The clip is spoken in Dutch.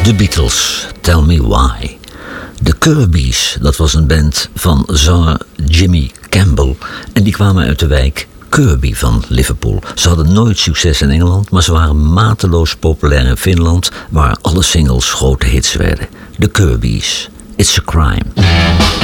De Beatles, Tell Me Why. De Kirby's, dat was een band van zanger Jimmy Campbell. En die kwamen uit de wijk Kirby van Liverpool. Ze hadden nooit succes in Engeland, maar ze waren mateloos populair in Finland, waar alle singles grote hits werden. De Kirby's, It's a Crime.